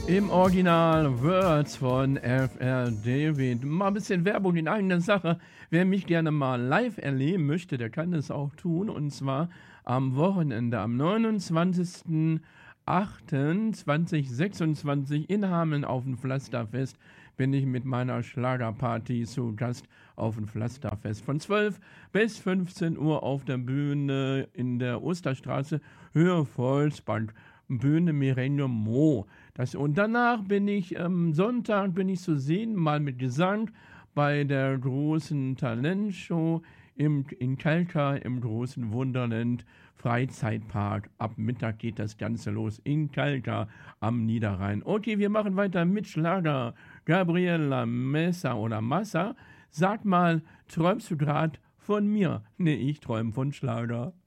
Im Original Words von F.R. David. Mal ein bisschen Werbung in eigener Sache. Wer mich gerne mal live erleben möchte, der kann das auch tun. Und zwar am Wochenende, am 29.08.2026 in Hameln auf dem Pflasterfest bin ich mit meiner Schlagerparty zu Gast auf dem Pflasterfest. Von 12 bis 15 Uhr auf der Bühne in der Osterstraße, Höhe Volksbank. Bühne Millennium Mo. Und danach bin ich, Sonntag bin ich zu sehen, mal mit Gesang bei der großen Talentshow in Kalka im großen Wunderland Freizeitpark. Ab Mittag geht das Ganze los in Kalka am Niederrhein. Okay, wir machen weiter mit Schlager. Gabriela Messa oder Massa, sag mal, träumst du grad von mir? Nee, ich träume von Schlager.